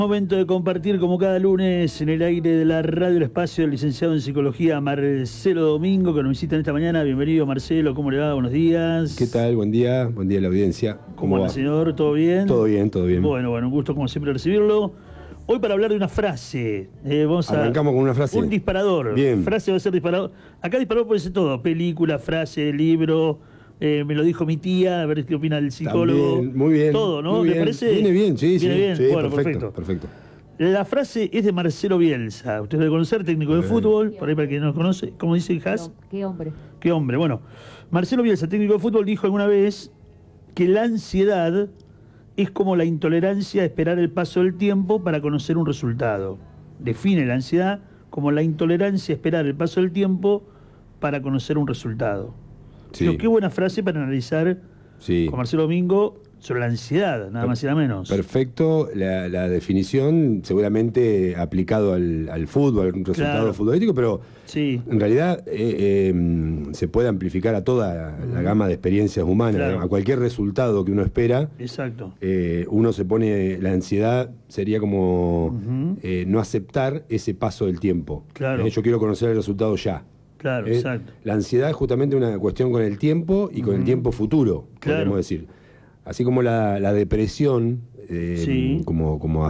Momento de compartir como cada lunes en el aire de la radio El Espacio, el licenciado en Psicología Marcelo Domingo, que nos visita esta mañana. Bienvenido, Marcelo, ¿cómo le va? Buenos días. ¿Qué tal? Buen día a la audiencia. ¿Cómo anda, señor? ¿Todo bien? Todo bien, todo bien. Bueno, un gusto como siempre recibirlo. Hoy para hablar de una frase. Arrancamos con una frase. Un disparador. Bien. Frase va a ser disparador. Acá disparador puede ser todo. Película, frase, libro. Me lo dijo mi tía, a ver qué opina el psicólogo. También, muy bien. Todo, ¿no? Muy bien. ¿Te parece? Viene bien, sí, Viene bien. sí, Bueno, perfecto. La frase es de Marcelo Bielsa. Usted debe conocer, técnico de fútbol, por ahí para quien no lo conoce. ¿Cómo dice Has? Qué hombre. Qué hombre. Bueno, Marcelo Bielsa, técnico de fútbol, dijo alguna vez que la ansiedad es como la intolerancia a esperar el paso del tiempo para conocer un resultado. Define la ansiedad como la intolerancia a esperar el paso del tiempo para conocer un resultado. Sí. Pero qué buena frase para analizar con Marcelo Domingo sobre la ansiedad, nada más y nada menos. Perfecto, la definición seguramente aplicado al fútbol, al resultado futbolístico, pero en realidad se puede amplificar a toda la gama de experiencias humanas, a cualquier resultado que uno espera. Exacto. Uno se pone, la ansiedad sería como no aceptar ese paso del tiempo. Claro. Yo quiero conocer el resultado ya. Claro, exacto. La ansiedad es justamente una cuestión con el tiempo y con el tiempo futuro, podemos decir. Así como la depresión, como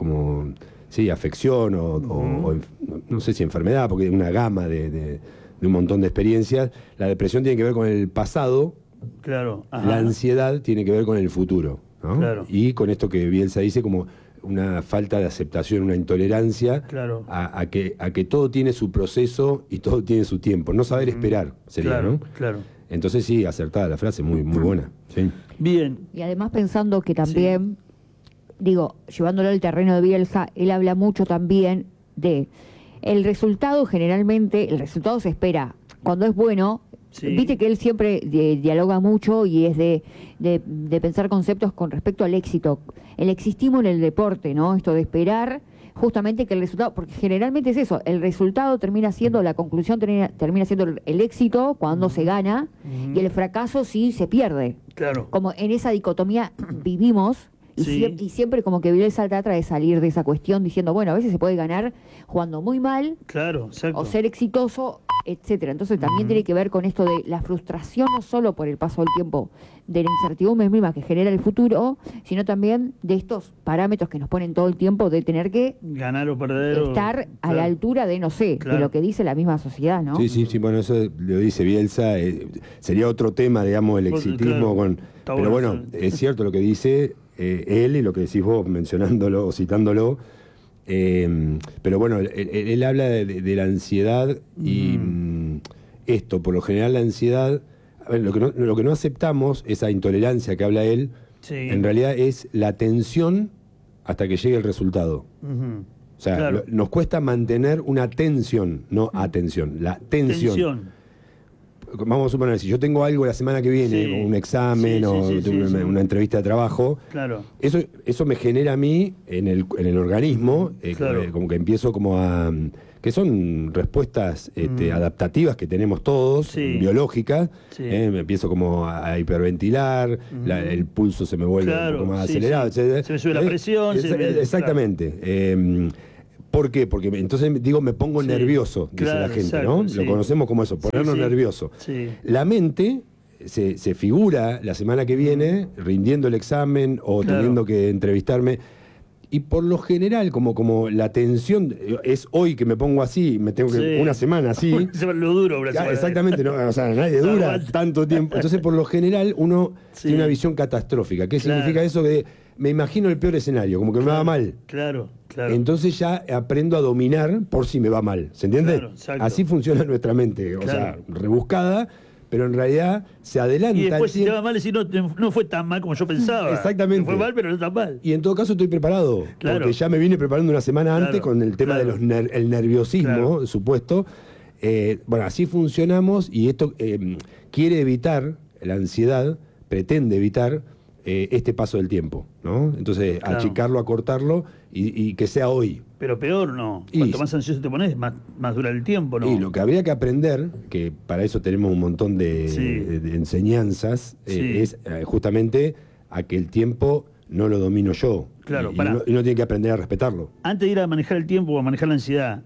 afección o no sé si enfermedad, porque es una gama de un montón de experiencias. La depresión tiene que ver con el pasado, la ansiedad tiene que ver con el futuro, ¿no? Claro. Y con esto que Bielsa dice como una falta de aceptación, una intolerancia a que todo tiene su proceso y todo tiene su tiempo. No saber esperar sería, ¿no? Claro. Entonces sí, acertada la frase, muy buena. Sí. Bien. Y además pensando que también, llevándolo al terreno de Bielsa, él habla mucho también de el resultado. Generalmente, el resultado se espera cuando es bueno. Viste que él siempre dialoga mucho y es de pensar conceptos con respecto al éxito. El existismo en el deporte, ¿no? Esto de esperar justamente que el resultado, porque generalmente es eso, el resultado termina siendo, la conclusión termina siendo el éxito cuando se gana y el fracaso sí se pierde. Claro. Como en esa dicotomía vivimos. Y siempre como que Bielsa trata de salir de esa cuestión diciendo, bueno, a veces se puede ganar jugando muy mal, o ser exitoso, etcétera. Entonces también tiene que ver con esto de la frustración, no solo por el paso del tiempo, de la incertidumbre misma que genera el futuro, sino también de estos parámetros que nos ponen todo el tiempo de tener que ganar o perder, estar a la altura de, de lo que dice la misma sociedad, ¿no? Sí, bueno, eso lo dice Bielsa, sería otro tema, digamos, el exitismo, pero bueno, es cierto lo que dice él y lo que decís vos mencionándolo o citándolo, pero bueno, él habla de la ansiedad y esto, por lo general la ansiedad, a ver, lo que no aceptamos, esa intolerancia que habla él, en realidad es la tensión hasta que llegue el resultado. O sea, nos cuesta mantener una tensión, no atención, la tensión. Vamos a suponer, si yo tengo algo la semana que viene, un examen una entrevista de trabajo, eso me genera a mí en el organismo, como que empiezo como a... que son respuestas adaptativas que tenemos todos, biológicas, me empiezo como a hiperventilar, el pulso se me vuelve un poco más acelerado, se me sube la presión. Exactamente. ¿Por qué? Porque entonces me pongo nervioso, dice la gente, ¿no? Lo conocemos como eso, ponernos nervioso. La mente se figura la semana que viene rindiendo el examen o teniendo que entrevistarme. Y por lo general, como la tensión es hoy que me pongo así, me tengo que una semana así. Lo duro, exactamente, no, o sea, nadie dura tanto tiempo. Entonces, por lo general, uno tiene una visión catastrófica. ¿Qué significa eso? Que me imagino el peor escenario, como que me va mal. Claro. Entonces ya aprendo a dominar por si me va mal. ¿Se entiende? Así funciona nuestra mente. O sea, rebuscada, pero en realidad se adelanta. Y después si te va mal, decir, no fue tan mal como yo pensaba. Exactamente. Fue mal, pero no tan mal. Y en todo caso estoy preparado. Porque ya me vine preparando una semana antes con el tema del nerviosismo, supuesto. Bueno, así funcionamos y esto quiere evitar, la ansiedad pretende evitar este paso del tiempo, ¿no? Entonces, achicarlo, acortarlo y que sea hoy. Pero peor, ¿no? Cuanto más ansioso te pones, más dura el tiempo, ¿no? Y lo que habría que aprender, que para eso tenemos un montón de enseñanzas, es justamente a que el tiempo no lo domino yo. Claro, y uno tiene que aprender a respetarlo. Antes de ir a manejar el tiempo o a manejar la ansiedad,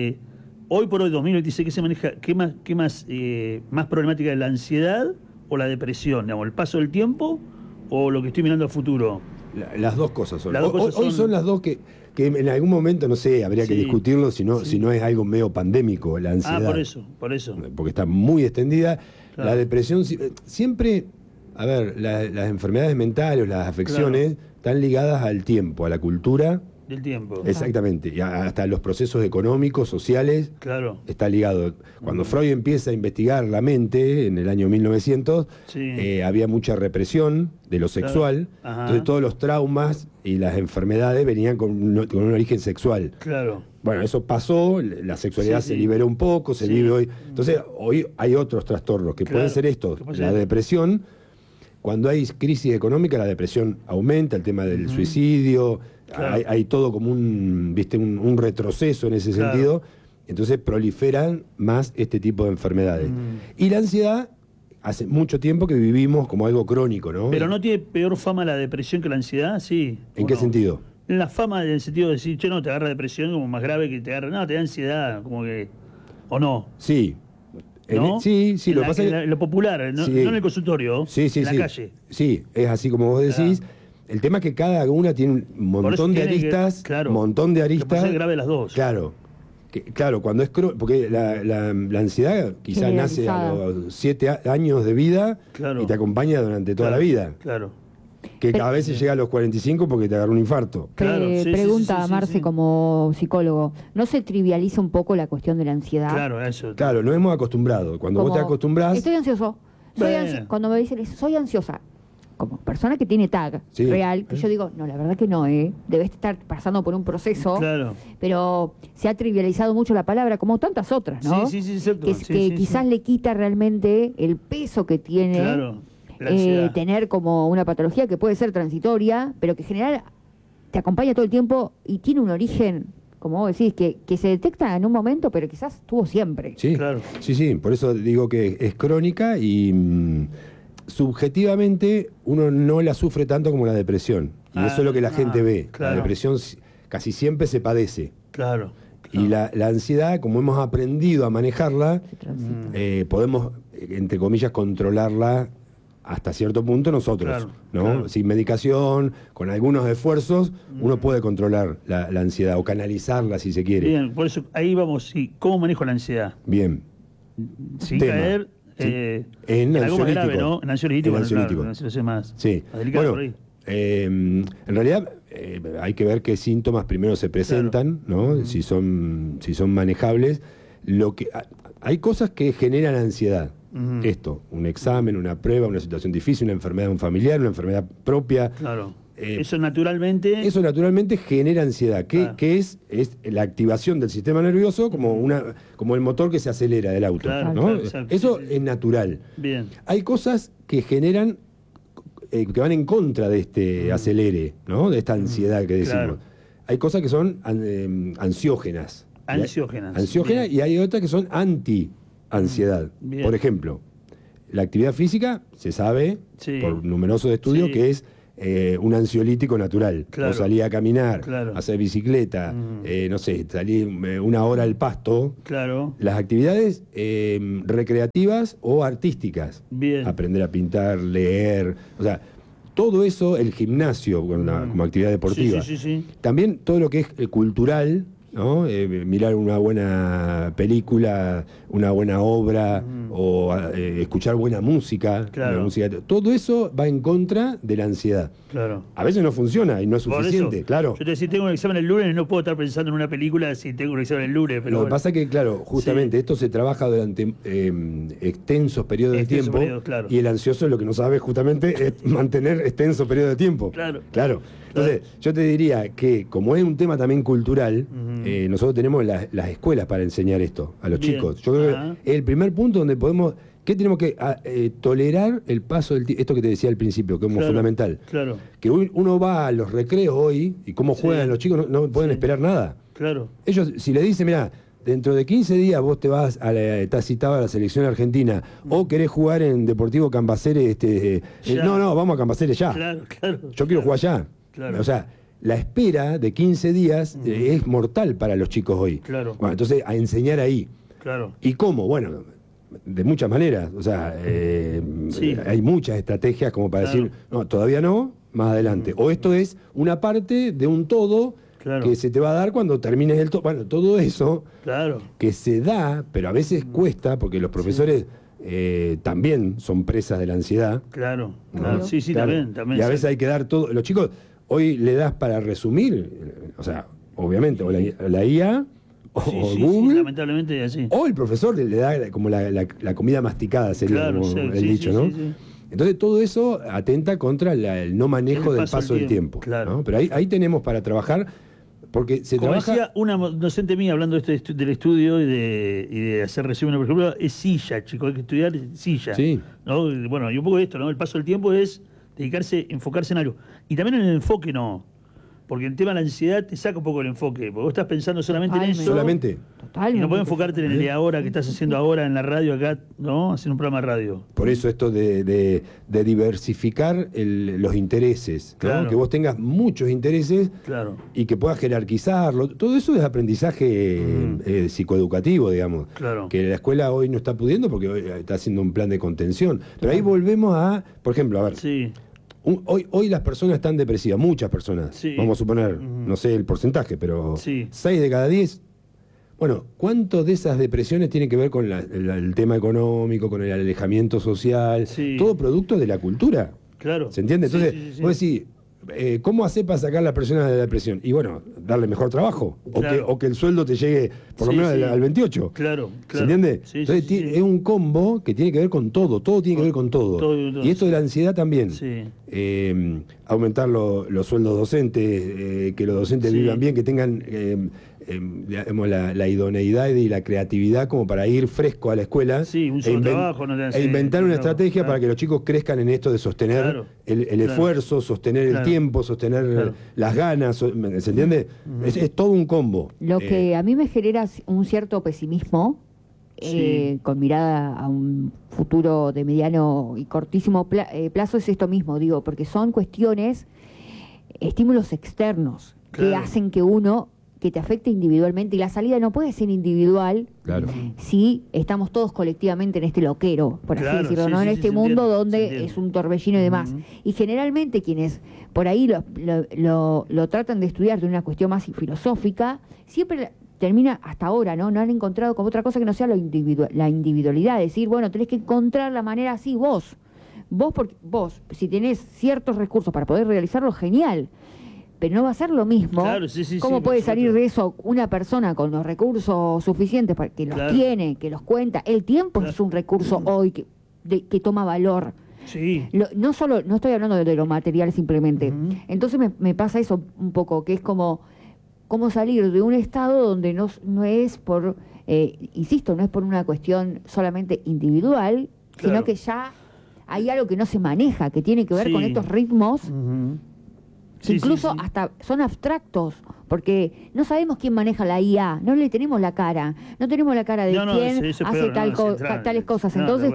hoy por hoy, 2026, ¿qué se maneja? ¿Qué más problemática es la ansiedad o la depresión? Digamos, ¿el paso del tiempo o lo que estoy mirando a futuro? Las dos cosas son. Hoy son las dos que en algún momento, no sé, habría que discutirlo si no es algo medio pandémico, la ansiedad. Por eso. Porque está muy extendida. Claro. La depresión, siempre, a ver, las enfermedades mentales, las afecciones, están ligadas al tiempo, a la cultura. Del tiempo. Exactamente, y hasta los procesos económicos, sociales, claro, está ligado. Cuando Freud empieza a investigar la mente, en el año 1900, había mucha represión de lo sexual, entonces todos los traumas y las enfermedades venían con un origen sexual. Claro. Bueno, eso pasó, la sexualidad se liberó un poco, se vive hoy. Entonces, hoy hay otros trastornos que pueden ser estos, la depresión. Cuando hay crisis económica, la depresión aumenta, el tema del suicidio. Claro. Hay todo como un retroceso en ese sentido, entonces proliferan más este tipo de enfermedades. Y la ansiedad, hace mucho tiempo que vivimos como algo crónico, ¿no? Pero ¿no tiene peor fama la depresión que la ansiedad? Sí. ¿En qué sentido? La fama en el sentido de decir, che, no, te agarra depresión como más grave que te agarra, no, te da ansiedad, como que, ¿o no? Sí. ¿No? Sí, lo pasa es lo popular, no en el consultorio, en la calle. Sí, es así como vos decís. El tema es que cada una tiene un montón de aristas, montón de aristas. Puede ser grave las dos. Claro, cuando es porque la ansiedad quizás nace a los 7 años de vida y te acompaña durante toda la vida. Claro. Que cada vez se llega a los 45 porque te agarra un infarto. Pregunta a Marce como psicólogo, ¿no se trivializa un poco la cuestión de la ansiedad? Claro, nos hemos acostumbrado. Cuando vos te acostumbrás... Estoy ansioso. Cuando me dicen soy ansiosa, como persona que tiene TAG real, que yo digo, no, la verdad que no, debes estar pasando por un proceso, pero se ha trivializado mucho la palabra, como tantas otras, ¿no? Cierto. Que quizás le quita realmente el peso que tiene tener como una patología que puede ser transitoria, pero que en general te acompaña todo el tiempo y tiene un origen, como vos decís, que se detecta en un momento, pero quizás estuvo siempre. Sí, por eso digo que es crónica y... subjetivamente uno no la sufre tanto como la depresión. Y eso es lo que la gente ve. La depresión casi siempre se padece. Y la ansiedad, como hemos aprendido a manejarla, podemos, entre comillas, controlarla hasta cierto punto nosotros. Sin medicación, con algunos esfuerzos, uno puede controlar la ansiedad o canalizarla si se quiere. Bien, por eso ahí vamos. ¿Cómo manejo la ansiedad? Bien. Sin caer... en algo más grave, ¿no? En ansiolítico. Más. Sí. Bueno, por ahí. En realidad hay que ver qué síntomas primero se presentan, ¿no? Si son manejables. Hay cosas que generan ansiedad. Esto, un examen, una prueba, una situación difícil, una enfermedad de un familiar, una enfermedad propia. Eso naturalmente genera ansiedad, que es la activación del sistema nervioso como el motor que se acelera del auto. Eso es natural. Bien. Hay cosas que generan, que van en contra de este acelere, ¿no? De esta ansiedad que decimos. Hay cosas que son ansiógenas. Ansiógenas, y hay otras que son anti-ansiedad. Por ejemplo, la actividad física se sabe por numerosos estudios que es un ansiolítico natural. O salir a caminar, hacer bicicleta, no sé, salir una hora al pasto. Las actividades recreativas o artísticas. Aprender a pintar, leer, o sea, todo eso, el gimnasio como actividad deportiva. También todo lo que es cultural, ¿no? Mirar una buena película, una buena obra, o escuchar buena música, todo eso va en contra de la ansiedad. A veces no funciona y no es suficiente, Yo te decía, tengo un examen el lunes, no puedo estar pensando en una película si tengo un examen el lunes. Pero lo que pasa es que, justamente esto se trabaja durante extensos periodos de tiempo, y el ansioso lo que no sabe justamente es mantener extenso periodo de tiempo. Entonces, yo te diría que, como es un tema también cultural, nosotros tenemos las escuelas para enseñar esto a los chicos. Yo creo que es el primer punto donde podemos... ¿Qué tenemos que tolerar el paso del tiempo? Esto que te decía al principio, que es muy fundamental. Que uno va a los recreos hoy, y cómo juegan los chicos, no pueden esperar nada. Ellos, si le dicen, mira, dentro de 15 días vos estás citado a la selección argentina, o querés jugar en Deportivo Cambaceres, no, vamos a Cambaceres ya. Yo quiero jugar ya. O sea, la espera de 15 días es mortal para los chicos hoy. Claro. Bueno, entonces, a enseñar ahí. Claro. ¿Y cómo? Bueno, de muchas maneras. O sea, hay muchas estrategias como para decir, no, todavía no, más adelante. O esto es una parte de un todo que se te va a dar cuando termines el todo. Bueno, todo eso que se da, pero a veces cuesta, porque los profesores también son presas de la ansiedad. Claro, ¿no? claro. Sí, también. Y a veces hay que dar todo. Los chicos, hoy le das para resumir, o sea, obviamente, o la IA, o Google, lamentablemente así. O el profesor le da como la comida masticada, sería como el dicho, ¿no? Sí. Entonces todo eso atenta contra el no manejo del paso del tiempo. Claro. ¿no? Pero ahí tenemos para trabajar, porque se como trabaja... decía una docente mía hablando de del estudio y de hacer resumen, por ejemplo, es silla, chicos, hay que estudiar silla. Sí. ¿no? Bueno, y un poco de esto, ¿no? El paso del tiempo es enfocarse en algo. Y también en el enfoque no. Porque el tema de la ansiedad te saca un poco el enfoque. Porque vos estás pensando solamente en eso. Solamente. Y no podés enfocarte en el de ahora, que estás haciendo ahora en la radio acá, ¿no? Haciendo un programa de radio. Por eso esto de diversificar los intereses. ¿no? Que vos tengas muchos intereses y que puedas jerarquizarlo. Todo eso es aprendizaje psicoeducativo, digamos. Que la escuela hoy no está pudiendo porque hoy está haciendo un plan de contención. Pero ahí volvemos a, por ejemplo, a ver... Hoy las personas están depresivas, muchas personas, vamos a suponer, no sé el porcentaje, pero 6 de cada 10. Bueno, ¿cuánto de esas depresiones tienen que ver con el tema económico, con el alejamiento social? Todo producto de la cultura. Claro. ¿Se entiende? Entonces, vos decís, ¿cómo hacer para sacar a las personas de la depresión? Y bueno, darle mejor trabajo. O que el sueldo te llegue por lo menos al 28. Claro. ¿Se entiende? Entonces es un combo que tiene que ver con todo. Todo tiene que ver con todo. Y esto de la ansiedad también. Aumentar los sueldos docentes, que los docentes vivan bien, que tengan digamos, la idoneidad y la creatividad como para ir fresco a la escuela un solo trabajo, inventar una estrategia para que los chicos crezcan en esto de sostener el esfuerzo, sostener el tiempo, sostener las ganas, ¿se entiende? Es todo un combo. Lo que a mí me genera un cierto pesimismo con mirada a un futuro de mediano y cortísimo plazo es esto mismo, digo, porque son cuestiones, estímulos externos que hacen que te afecte individualmente, y la salida no puede ser individual si estamos todos colectivamente en este loquero, por así decirlo, ¿no? En este mundo donde es un torbellino y demás. Y generalmente quienes por ahí lo tratan de estudiar de una cuestión más filosófica, siempre termina hasta ahora, ¿no? No han encontrado como otra cosa que no sea la individualidad, decir, bueno, tenés que encontrar la manera así, vos, si tenés ciertos recursos para poder realizarlo, genial. Pero no va a ser lo mismo. ¿Cómo puede salir de eso una persona con los recursos suficientes para que los tiene, que los cuenta? El tiempo es un recurso hoy que toma valor. No estoy hablando de lo material simplemente. Entonces me pasa eso un poco, que es como salir de un estado donde no es por, insisto, no es por una cuestión solamente individual, sino que ya hay algo que no se maneja, que tiene que ver con estos ritmos. Incluso hasta son abstractos, porque no sabemos quién maneja la IA, no le tenemos la cara, no tenemos la cara de quién hace tales cosas. Entonces,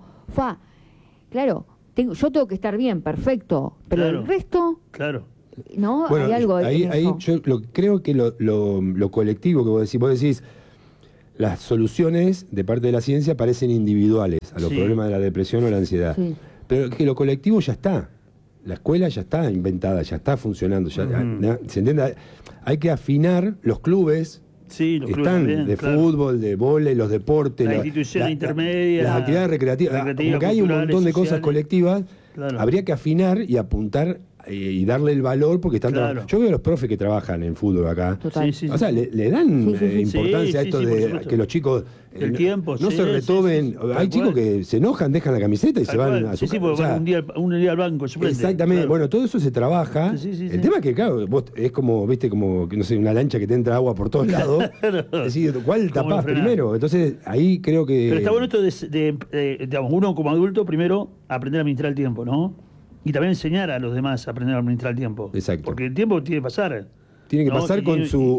yo tengo que estar bien, perfecto, pero el resto, ¿no? Bueno, hay algo ahí yo creo que lo colectivo que vos decís, las soluciones de parte de la ciencia parecen individuales a los problemas de la depresión o la ansiedad, pero que lo colectivo ya está. La escuela ya está inventada, ya está funcionando. ¿Se entiende? Hay que afinar los clubes. Los clubes están también, de fútbol, de vóley, los deportes. La institución intermedia. Las actividades recreativas. Como que hay un montón de cosas colectivas. Habría que afinar y apuntar y darle el valor porque están yo veo a los profes que trabajan en fútbol acá. O sea, le dan importancia a esto de que los chicos el tiempo, no se retomen. Hay chicos que se enojan, dejan la camiseta y se van a su casa. O sea, un día al banco. Exactamente. Bueno, todo eso se trabaja. El tema es que, claro, vos es como, viste, como, no sé, una lancha que te entra agua por todos lados. Es decir, ¿cuál tapás primero? Entonces, ahí creo que... Pero está bueno esto digamos, uno como adulto, primero, aprender a administrar el tiempo, ¿no? Y también enseñar a los demás a aprender a administrar el tiempo. Exacto. Porque el tiempo tiene que pasar. Tiene que pasar con su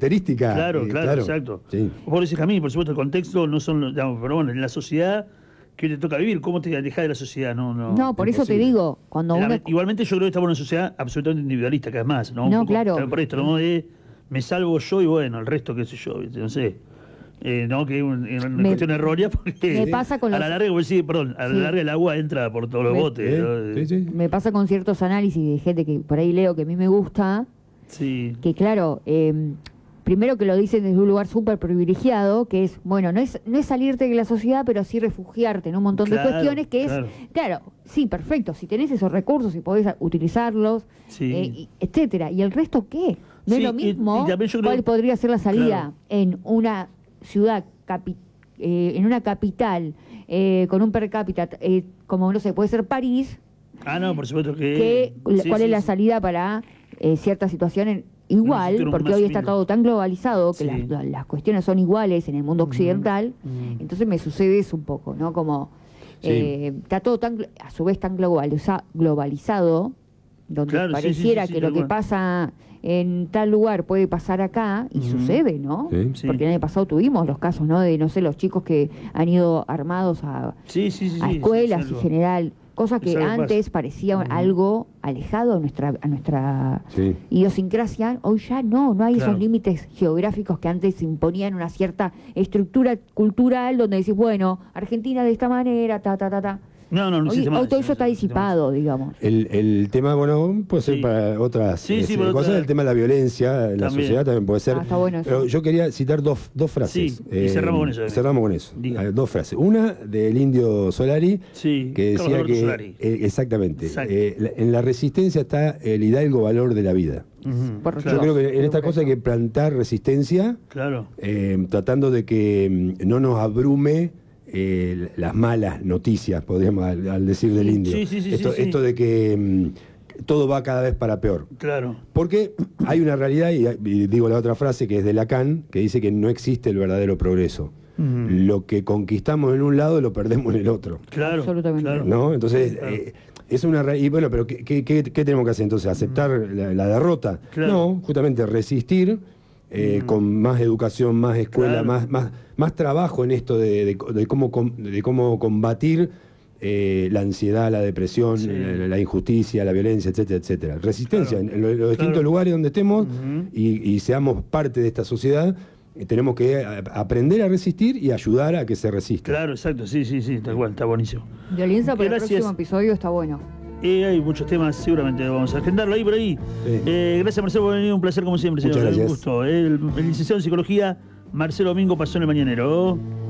característica. Claro, exacto. Vos decís a mí, por supuesto, el contexto no son, digamos, pero bueno, en la sociedad que hoy te toca vivir. ¿Cómo te alejas de la sociedad? No, por eso te digo, cuando uno... Igualmente yo creo que estamos en una sociedad absolutamente individualista, que además, ¿no? No, claro. Por esto, ¿no? Me salvo yo y bueno, el resto, qué sé yo, no sé. No, que es una cuestión errónea, porque me pasa con a la larga, a la larga el agua entra por todos los botes. ¿no? Me pasa con ciertos análisis de gente que por ahí leo que a mí me gusta, que claro, primero que lo dicen desde un lugar súper privilegiado, que es, bueno, no es salirte de la sociedad, pero sí refugiarte en un montón de cuestiones, que claro, sí, perfecto, si tenés esos recursos y podés utilizarlos, etcétera. ¿Y el resto qué? No es lo mismo cuál podría ser la salida en una ciudad, en una capital, con un per cápita, como, no sé, puede ser París. No, por supuesto que... ¿Cuál es la salida para ciertas situaciones? Igual, porque hoy está todo tan globalizado que las cuestiones son iguales en el mundo occidental, entonces me sucede eso un poco, ¿no? Como está todo tan, a su vez tan globalizado, donde pareciera que lo que pasa en tal lugar puede pasar acá, y sucede, ¿no? Porque el año pasado tuvimos los casos, ¿no? De, no sé, los chicos que han ido armados a escuelas en general. Cosas que antes parecían algo alejado a nuestra idiosincrasia, hoy ya no hay esos límites geográficos que antes imponían una cierta estructura cultural donde decís, bueno, Argentina de esta manera, No hoy todo eso está disipado, digamos. El tema, bueno, puede ser para otras cosas, el tema de la violencia en la sociedad también puede ser. Está bueno eso. Pero yo quería citar dos frases. Y cerramos con eso. Cerramos con eso. Dos frases. Una del Indio Solari, que decía que... Solari. Exactamente. En la resistencia está el hidalgo valor de la vida. Yo creo que en esta cosa hay que plantar resistencia, tratando de que no nos abrume las malas noticias, podríamos al decir del Indio. Esto de que todo va cada vez para peor. Porque hay una realidad, y digo la otra frase que es de Lacan, que dice que no existe el verdadero progreso. Lo que conquistamos en un lado lo perdemos en el otro. Absolutamente. ¿No? Entonces, es una realidad. Y bueno, pero ¿qué tenemos que hacer entonces? ¿Aceptar la derrota? No, justamente resistir. Con más educación, más escuela, más trabajo en esto de cómo combatir la ansiedad, la depresión, la injusticia, la violencia, etcétera, etcétera. Resistencia en los distintos lugares donde estemos y seamos parte de esta sociedad. Tenemos que aprender a resistir y ayudar a que se resista. Claro, exacto, sí, tal cual, está buenísimo. Violencia para el próximo episodio está bueno. Hay muchos temas, seguramente vamos a agendarlo ahí por ahí. Gracias, Marcelo, por venir, un placer como siempre. Muchas gracias. Un gusto. El licenciado en Psicología, Marcelo Domingo, pasó en el Mañanero.